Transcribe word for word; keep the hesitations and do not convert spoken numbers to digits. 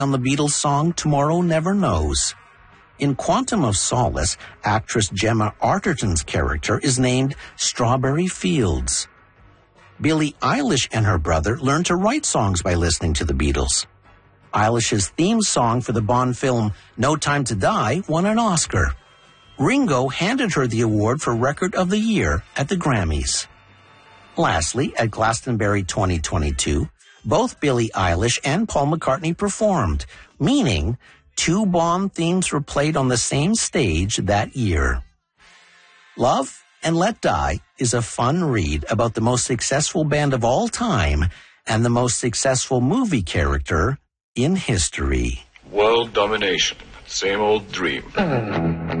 on the Beatles song Tomorrow Never Knows. In Quantum of Solace, actress Gemma Arterton's character is named Strawberry Fields. Billie Eilish and her brother learned to write songs by listening to the Beatles. Eilish's theme song for the Bond film No Time to Die won an Oscar. Ringo handed her the award for Record of the Year at the Grammys. Lastly, at Glastonbury twenty twenty-two, both Billie Eilish and Paul McCartney performed, meaning two Bond themes were played on the same stage that year. Love and Let Die is a fun read about the most successful band of all time and the most successful movie character in history. World domination, same old dream.